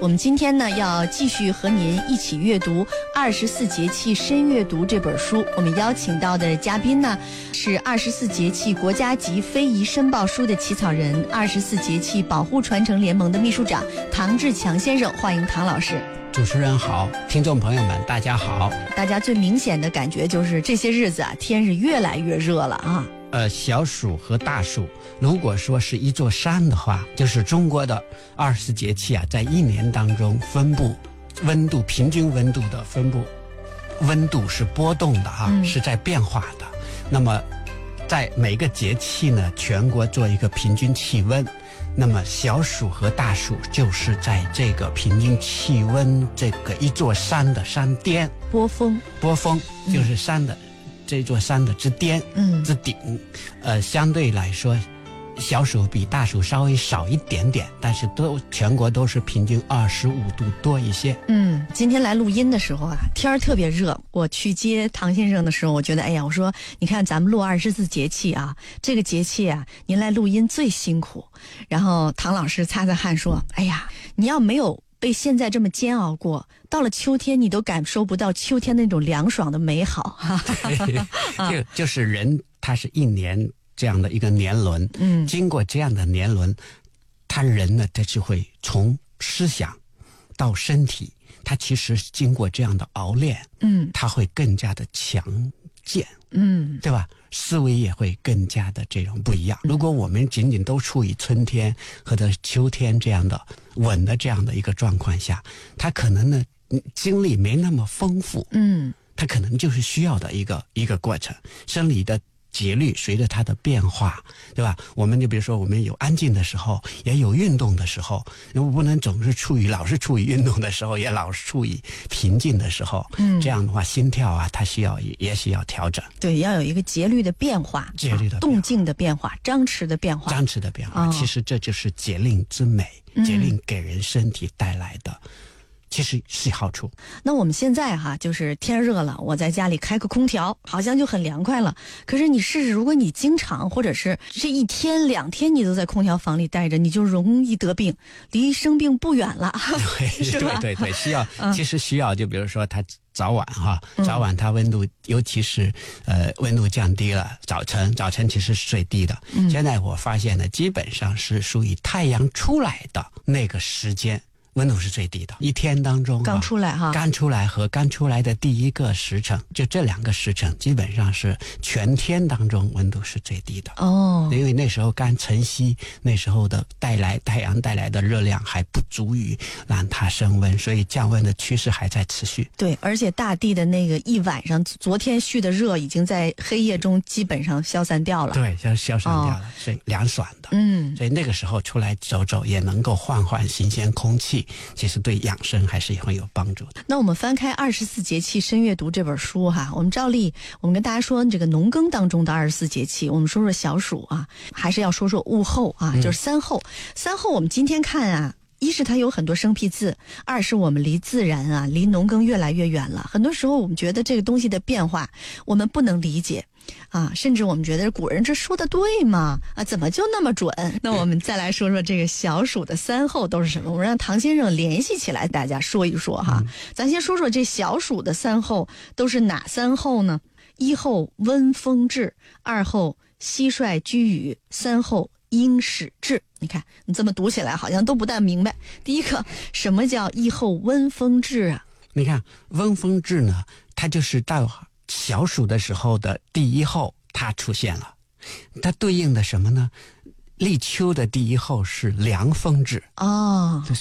我们今天呢要继续和您一起阅读24节气深阅读这本书。我们邀请到的嘉宾呢是24节气国家级非遗申报书的起草人，24节气保护传承联盟的秘书长唐志强先生，欢迎唐老师。 主持人好，听众朋友们大家好。 大家最明显的感觉就是这些日子啊，天是越来越热了啊。 小暑和大暑，如果说是一座山的话，就是中国的24节气啊，在一年当中分布温度，平均温度的分布，温度是波动的啊，是在变化的。那么在每个节气呢，全国做一个平均气温。那么小暑和大暑就是在这个平均气温这个一座山的山巅， 波峰就是山的、这座山的之巅，之顶。相对来说，小暑比大暑稍微少一点点，但是全国都是平均25度多一些。 今天来录音的时候啊，天儿特别热。我去接唐先生的时候，我觉得，哎呀，我说，你看咱们录24节气啊，这个节气啊，您来录音最辛苦。然后唐老师擦擦汗说，哎呀，你要没有被现在这么煎熬过，到了秋天你都感受不到秋天那种凉爽的美好。 就是人，他是一年这样的一个年轮，经过这样的年轮，他人呢，他就会从思想到身体，他其实经过这样的熬练，他会更加的强健，对吧？思维也会更加的这种不一样。如果我们仅仅都处于春天或者秋天这样的稳的这样的一个状况下，他可能呢精力没那么丰富，他可能就是需要的一个过程，生理的节律随着它的变化，对吧？我们就比如说，我们有安静的时候，也有运动的时候，如果不能总是老是处于运动的时候，也老是处于平静的时候，这样的话，心跳啊，它也需要调整。 对，要有一个节律的变化，动静的变化，张弛的变化， 其实这就是节令之美，节令给人身体带来的。其实是好处。 那我们现在就是天热了，我在家里开个空调，好像就很凉快了。可是你试试，如果你经常或者是这1天2天你都在空调房里待着，你就容易得病，离生病不远了。 对，其实需要，就比如说它早晚早晚它温度，尤其是温度降低了，早晨其实是最低的。现在我发现呢，基本上是属于太阳出来的那个时间。温度是最低的，一天当中刚出来和刚出来的第一个时辰，就这2个时辰基本上是全天当中温度是最低的。因为那时候刚晨曦，那时候的太阳带来的热量还不足以让它升温，所以降温的趋势还在持续。 对，而且大地的那个一晚上昨天蓄的热已经在黑夜中基本上消散掉了。 对，消散掉了，所以凉爽的。所以那个时候出来走走也能够换新鲜空气，其实对养生还是很有帮助的。 那我们翻开24节气深阅读这本书我们照例我们跟大家说这个农耕当中的24节气，我们说说小暑还是要说说物候就是三候。三候我们今天看一是它有很多生僻字，二是我们离自然离农耕越来越远了。很多时候我们觉得这个东西的变化我们不能理解甚至我们觉得古人这说的对吗？怎么就那么准？那我们再来说说这个小暑的3候都是什么？我们让唐先生联系起来，大家说一说咱先说说这小暑的3候都是哪3候呢？1候温风至，2候蟋蟀居雨，3候鹰始至。你看你这么读起来好像都不大明白。第一个，什么叫1候温风至你看温风至呢，它就是到小暑的时候的第1候它出现了，它对应的什么呢？立秋的第1候是凉风至